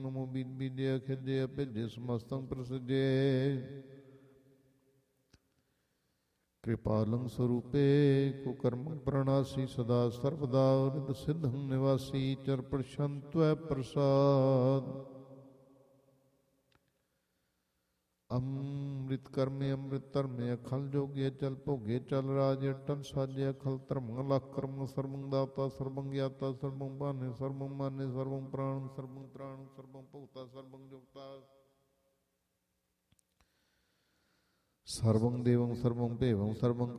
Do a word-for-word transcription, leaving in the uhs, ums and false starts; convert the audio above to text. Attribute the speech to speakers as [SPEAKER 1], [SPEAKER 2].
[SPEAKER 1] ਨਮੋ ਬੀਜ ਬੀਜਿਆ ਖਿਜਿਆ ਭੇਜੇ ਸਮਸਤੰ ਪ੍ਰਸਿਜੇ ਕਿਰਪਾਲੰ ਸਰੂਪੇ ਕੁਕਰਮ ਪ੍ਰਣਾਸੀ ਸਦਾ ਸਰਬਦਾ ਰਿਦ ਸਿਧੰ ਨਿਵਾਸੀ ਚਰ ਪ੍ਰਸ਼ੰਤਵੈ ਪ੍ਰਸਾਦ ਅੰਮ੍ਰਿਤ ਕਰਮੇ ਅੰਮ੍ਰਿਤ ਧਰਮੇ ਅਖਲ ਜੋਗੇ ਚਲ ਭੋਗੇ ਚਲ ਰਾਜ ਅਟਲ ਸਾਜੇ ਅਖਲ ਧਰਮ ਲਖ ਕਰਮ ਸਰਬੰ ਦਾਤਾ ਸਰਬੰ ਗਿਆਤਾ ਸਰਬੰ ਭਾਨੇ ਸਰਬੰ ਮਾਨੇ ਸਰਬੰ ਪ੍ਰਾਣ ਸਰਬੰ ਤ੍ਰਾਣ ਸਰਬੰ ਭੁਗਤਾ ਸਰਬੰ ਜੁਗਤਾ ਸਰਬੰ ਦੇਵੰ ਸਰਬੰ ਭੇਵੰ ਸਰਬੰ